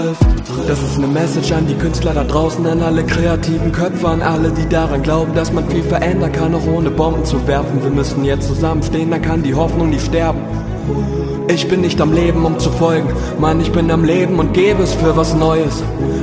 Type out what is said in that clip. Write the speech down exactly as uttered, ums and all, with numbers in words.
Das ist eine Message an die Künstler da draußen, an alle kreativen Köpfe, an alle, die daran glauben, dass man viel verändern kann, auch ohne Bomben zu werfen. Wir müssen jetzt zusammenstehen, dann kann die Hoffnung nicht sterben. Ich bin nicht am Leben, um zu folgen, Mann, ich bin am Leben und gebe es für was Neues.